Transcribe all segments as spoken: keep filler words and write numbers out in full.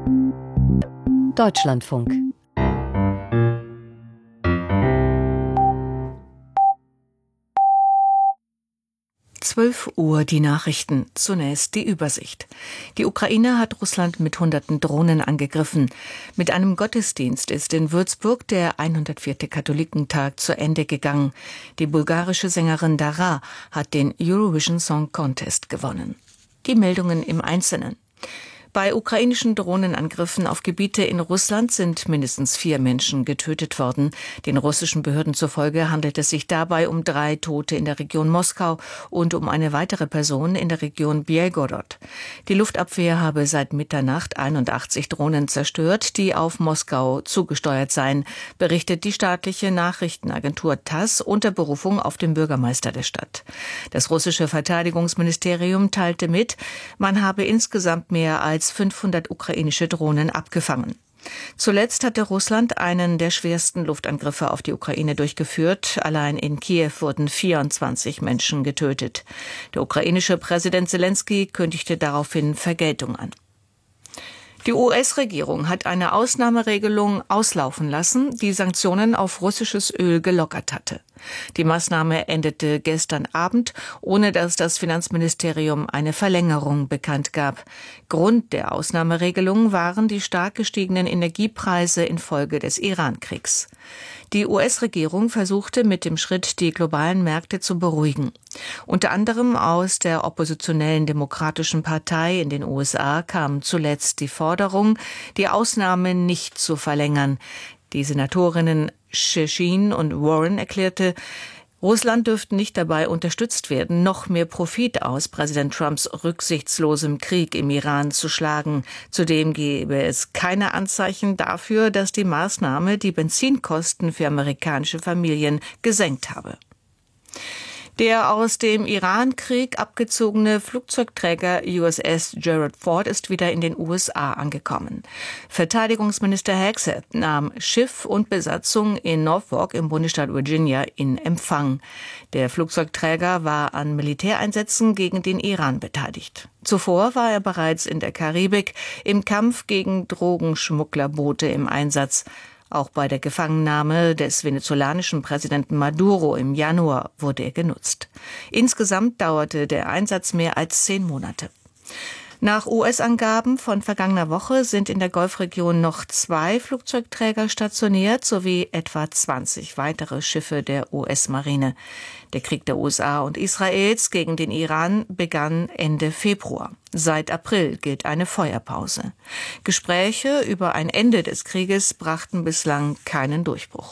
Deutschlandfunk. zwölf Uhr die Nachrichten. Zunächst die Übersicht. Die Ukraine hat Russland mit hunderten Drohnen angegriffen. Mit einem Gottesdienst ist in Würzburg der hundertvierte Katholikentag zu Ende gegangen. Die bulgarische Sängerin Dara hat den Eurovision Song Contest gewonnen. Die Meldungen im Einzelnen. Bei ukrainischen Drohnenangriffen auf Gebiete in Russland sind mindestens vier Menschen getötet worden. Den russischen Behörden zufolge handelt es sich dabei um drei Tote in der Region Moskau und um eine weitere Person in der Region Belgorod. Die Luftabwehr habe seit Mitternacht einundachtzig Drohnen zerstört, die auf Moskau zugesteuert seien, berichtet die staatliche Nachrichtenagentur TASS unter Berufung auf den Bürgermeister der Stadt. Das russische Verteidigungsministerium teilte mit, man habe insgesamt mehr als fünfhundert ukrainische Drohnen abgefangen. Zuletzt hatte Russland einen der schwersten Luftangriffe auf die Ukraine durchgeführt. Allein in Kiew wurden vierundzwanzig Menschen getötet. Der ukrainische Präsident Selenskyj kündigte daraufhin Vergeltung an. Die U S-Regierung hat eine Ausnahmeregelung auslaufen lassen, die Sanktionen auf russisches Öl gelockert hatte. Die Maßnahme endete gestern Abend, ohne dass das Finanzministerium eine Verlängerung bekannt gab. Grund der Ausnahmeregelung waren die stark gestiegenen Energiepreise infolge des Iran-Kriegs. Die U S-Regierung versuchte mit dem Schritt, die globalen Märkte zu beruhigen. Unter anderem aus der oppositionellen Demokratischen Partei in den U S A kam zuletzt die Forderung, die Ausnahme nicht zu verlängern. Die Senatorinnen Shaheen und Warren erklärte, Russland dürfte nicht dabei unterstützt werden, noch mehr Profit aus Präsident Trumps rücksichtslosem Krieg im Iran zu schlagen. Zudem gebe es keine Anzeichen dafür, dass die Maßnahme die Benzinkosten für amerikanische Familien gesenkt habe. Der aus dem Iran-Krieg abgezogene Flugzeugträger U S S Gerald Ford ist wieder in den U S A angekommen. Verteidigungsminister Hegseth nahm Schiff und Besatzung in Norfolk im Bundesstaat Virginia in Empfang. Der Flugzeugträger war an Militäreinsätzen gegen den Iran beteiligt. Zuvor war er bereits in der Karibik im Kampf gegen Drogenschmugglerboote im Einsatz. Auch bei der Gefangennahme des venezolanischen Präsidenten Maduro im Januar wurde er genutzt. Insgesamt dauerte der Einsatz mehr als zehn Monate. Nach U S-Angaben von vergangener Woche sind in der Golfregion noch zwei Flugzeugträger stationiert sowie etwa zwanzig weitere Schiffe der U S-Marine. Der Krieg der U S A und Israels gegen den Iran begann Ende Februar. Seit April gilt eine Feuerpause. Gespräche über ein Ende des Krieges brachten bislang keinen Durchbruch.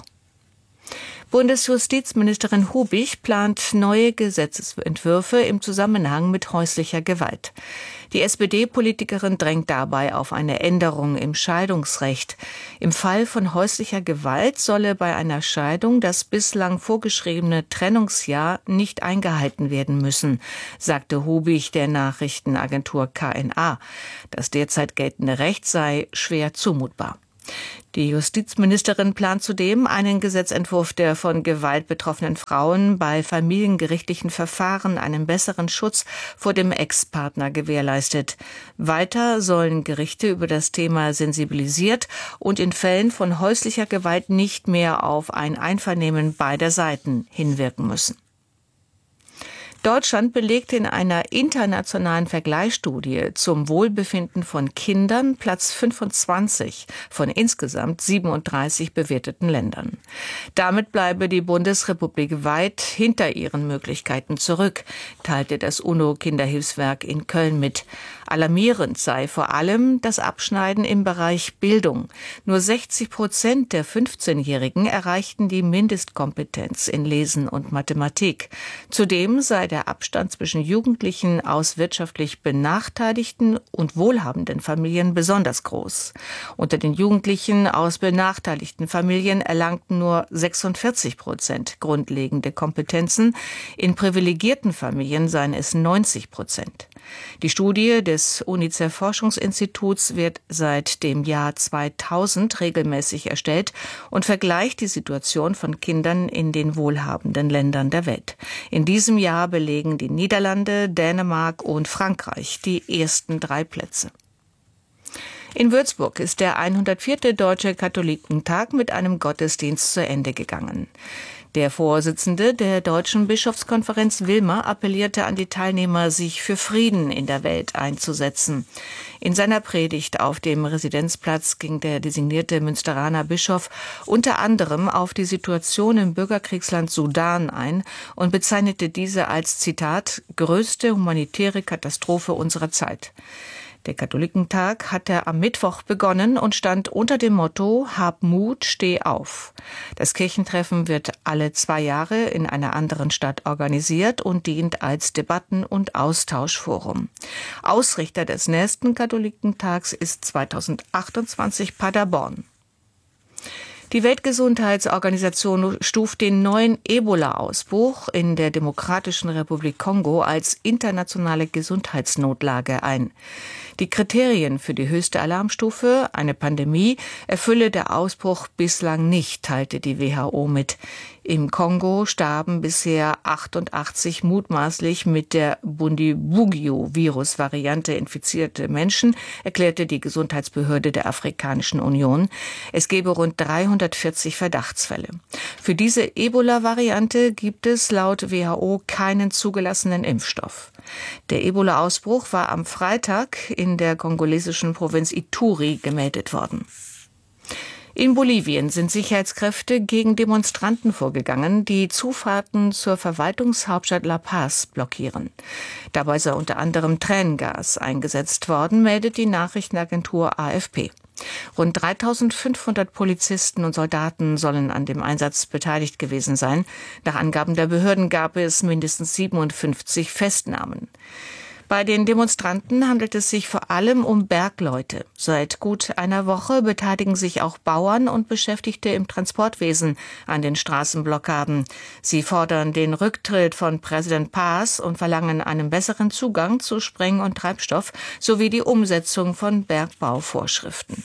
Bundesjustizministerin Hubich plant neue Gesetzesentwürfe im Zusammenhang mit häuslicher Gewalt. Die S P D-Politikerin drängt dabei auf eine Änderung im Scheidungsrecht. Im Fall von häuslicher Gewalt solle bei einer Scheidung das bislang vorgeschriebene Trennungsjahr nicht eingehalten werden müssen, sagte Hubich der Nachrichtenagentur K N A. Das derzeit geltende Recht sei schwer zumutbar. Die Justizministerin plant zudem einen Gesetzentwurf, der von Gewalt betroffenen Frauen bei familiengerichtlichen Verfahren einen besseren Schutz vor dem Ex-Partner gewährleistet. Weiter sollen Gerichte über das Thema sensibilisiert und in Fällen von häuslicher Gewalt nicht mehr auf ein Einvernehmen beider Seiten hinwirken müssen. Deutschland belegte in einer internationalen Vergleichsstudie zum Wohlbefinden von Kindern Platz fünfundzwanzig von insgesamt siebenunddreißig bewerteten Ländern. Damit bleibe die Bundesrepublik weit hinter ihren Möglichkeiten zurück, teilte das UNO-Kinderhilfswerk in Köln mit. Alarmierend sei vor allem das Abschneiden im Bereich Bildung. Nur sechzig Prozent der fünfzehnjährigen erreichten die Mindestkompetenz in Lesen und Mathematik. Zudem sei der Abstand zwischen Jugendlichen aus wirtschaftlich benachteiligten und wohlhabenden Familien besonders groß. Unter den Jugendlichen aus benachteiligten Familien erlangten nur sechsundvierzig Prozent grundlegende Kompetenzen. In privilegierten Familien seien es neunzig Prozent. Die Studie des UNICEF-Forschungsinstituts wird seit dem Jahr zweitausend regelmäßig erstellt und vergleicht die Situation von Kindern in den wohlhabenden Ländern der Welt. In diesem Jahr belegen die Niederlande, Dänemark und Frankreich die ersten drei Plätze. In Würzburg ist der hundertvierte Deutsche Katholikentag mit einem Gottesdienst zu Ende gegangen. Der Vorsitzende der Deutschen Bischofskonferenz Wilmer appellierte an die Teilnehmer, sich für Frieden in der Welt einzusetzen. In seiner Predigt auf dem Residenzplatz ging der designierte Münsteraner Bischof unter anderem auf die Situation im Bürgerkriegsland Sudan ein und bezeichnete diese als, Zitat, größte humanitäre Katastrophe unserer Zeit. Der Katholikentag hatte am Mittwoch begonnen und stand unter dem Motto Hab Mut, steh auf. Das Kirchentreffen wird alle zwei Jahre in einer anderen Stadt organisiert und dient als Debatten- und Austauschforum. Ausrichter des nächsten Katholikentags ist zweitausendachtundzwanzig Paderborn. Die Weltgesundheitsorganisation stuft den neuen Ebola-Ausbruch in der Demokratischen Republik Kongo als internationale Gesundheitsnotlage ein. Die Kriterien für die höchste Alarmstufe, eine Pandemie, erfülle der Ausbruch bislang nicht, teilte die W H O mit. Im Kongo starben bisher achtundachtzig mutmaßlich mit der Bundibugyo-Virus-Variante infizierte Menschen, erklärte die Gesundheitsbehörde der Afrikanischen Union. Es gebe rund dreihundertvierzig Verdachtsfälle. Für diese Ebola-Variante gibt es laut W H O keinen zugelassenen Impfstoff. Der Ebola-Ausbruch war am Freitag in der kongolesischen Provinz Ituri gemeldet worden. In Bolivien sind Sicherheitskräfte gegen Demonstranten vorgegangen, die Zufahrten zur Verwaltungshauptstadt La Paz blockieren. Dabei sei unter anderem Tränengas eingesetzt worden, meldet die Nachrichtenagentur A F P. Rund dreitausendfünfhundert Polizisten und Soldaten sollen an dem Einsatz beteiligt gewesen sein. Nach Angaben der Behörden gab es mindestens siebenundfünfzig Festnahmen. Bei den Demonstranten handelt es sich vor allem um Bergleute. Seit gut einer Woche beteiligen sich auch Bauern und Beschäftigte im Transportwesen an den Straßenblockaden. Sie fordern den Rücktritt von Präsident Paz und verlangen einen besseren Zugang zu Spreng- und Treibstoff sowie die Umsetzung von Bergbauvorschriften.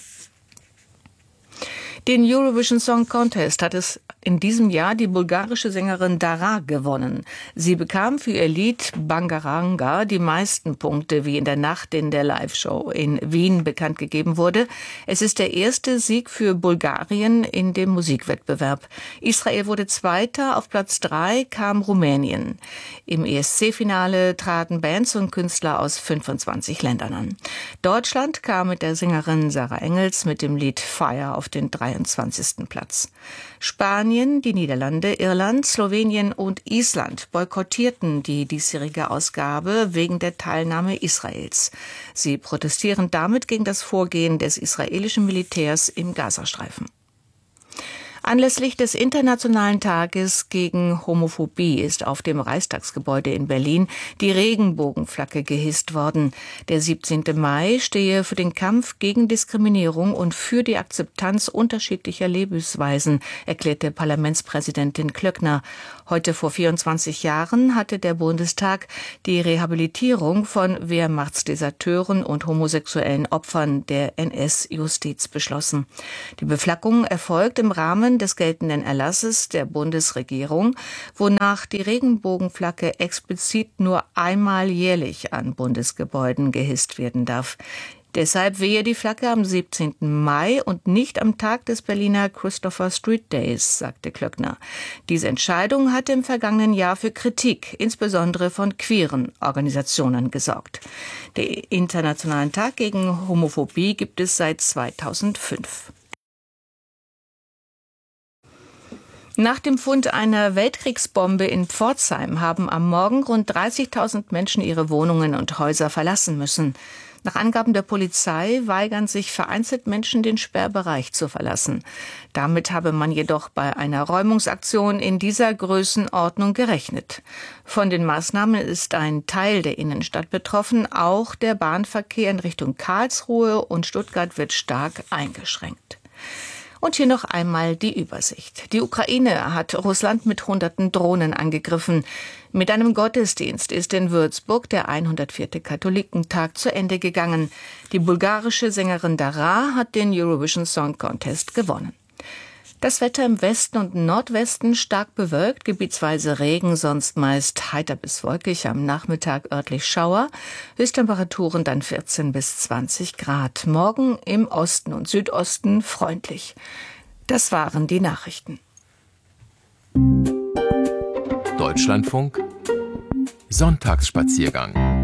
Den Eurovision Song Contest hat es in diesem Jahr die bulgarische Sängerin Dara gewonnen. Sie bekam für ihr Lied Bangaranga die meisten Punkte, wie in der Nacht in der Live-Show in Wien bekannt gegeben wurde. Es ist der erste Sieg für Bulgarien in dem Musikwettbewerb. Israel wurde Zweiter, auf Platz drei kam Rumänien. Im E S C-Finale traten Bands und Künstler aus fünfundzwanzig Ländern an. Deutschland kam mit der Sängerin Sarah Engels mit dem Lied Fire auf den dreiundzwanzigsten Platz. Spanien, die Niederlande, Irland, Slowenien und Island boykottierten die diesjährige Ausgabe wegen der Teilnahme Israels. Sie protestieren damit gegen das Vorgehen des israelischen Militärs im Gazastreifen. Anlässlich des Internationalen Tages gegen Homophobie ist auf dem Reichstagsgebäude in Berlin die Regenbogenflagge gehisst worden. Der siebzehnten Mai stehe für den Kampf gegen Diskriminierung und für die Akzeptanz unterschiedlicher Lebensweisen, erklärte Parlamentspräsidentin Klöckner. Heute vor vierundzwanzig Jahren hatte der Bundestag die Rehabilitierung von Wehrmachtsdeserteuren und homosexuellen Opfern der N S-Justiz beschlossen. Die Beflaggung erfolgt im Rahmen des geltenden Erlasses der Bundesregierung, wonach die Regenbogenflagge explizit nur einmal jährlich an Bundesgebäuden gehisst werden darf. Deshalb wehe die Flagge am siebzehnten Mai und nicht am Tag des Berliner Christopher Street Days, sagte Klöckner. Diese Entscheidung hatte im vergangenen Jahr für Kritik, insbesondere von queeren Organisationen, gesorgt. Den Internationalen Tag gegen Homophobie gibt es seit zweitausendfünf. Nach dem Fund einer Weltkriegsbombe in Pforzheim haben am Morgen rund dreißigtausend Menschen ihre Wohnungen und Häuser verlassen müssen. Nach Angaben der Polizei weigern sich vereinzelt Menschen, den Sperrbereich zu verlassen. Damit habe man jedoch bei einer Räumungsaktion in dieser Größenordnung gerechnet. Von den Maßnahmen ist ein Teil der Innenstadt betroffen. Auch der Bahnverkehr in Richtung Karlsruhe und Stuttgart wird stark eingeschränkt. Und hier noch einmal die Übersicht. Die Ukraine hat Russland mit hunderten Drohnen angegriffen. Mit einem Gottesdienst ist in Würzburg der hundertvierte Katholikentag zu Ende gegangen. Die bulgarische Sängerin Dara hat den Eurovision Song Contest gewonnen. Das Wetter im Westen und Nordwesten stark bewölkt, gebietsweise Regen, sonst meist heiter bis wolkig, am Nachmittag örtlich Schauer. Höchsttemperaturen dann vierzehn bis zwanzig Grad. Morgen im Osten und Südosten freundlich. Das waren die Nachrichten. Deutschlandfunk Sonntagsspaziergang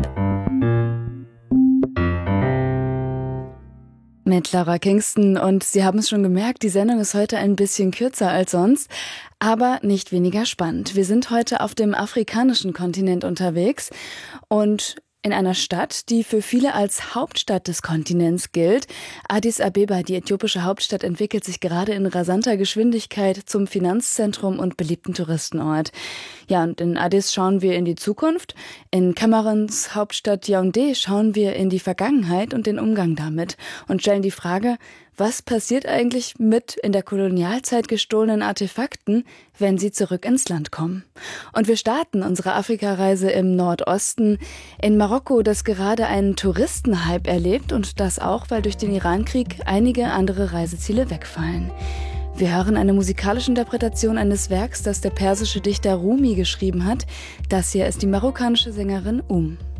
mit Laura Kingston, und Sie haben es schon gemerkt, die Sendung ist heute ein bisschen kürzer als sonst, aber nicht weniger spannend. Wir sind heute auf dem afrikanischen Kontinent unterwegs und in einer Stadt, die für viele als Hauptstadt des Kontinents gilt. Addis Abeba, die äthiopische Hauptstadt, entwickelt sich gerade in rasanter Geschwindigkeit zum Finanzzentrum und beliebten Touristenort. Ja, und in Addis schauen wir in die Zukunft. In Kameruns Hauptstadt Yaoundé schauen wir in die Vergangenheit und den Umgang damit und stellen die Frage, was passiert eigentlich mit in der Kolonialzeit gestohlenen Artefakten, wenn sie zurück ins Land kommen? Und wir starten unsere Afrikareise im Nordosten, in Marokko, das gerade einen Touristenhype erlebt, und das auch, weil durch den Irankrieg einige andere Reiseziele wegfallen. Wir hören eine musikalische Interpretation eines Werks, das der persische Dichter Rumi geschrieben hat. Das hier ist die marokkanische Sängerin Um.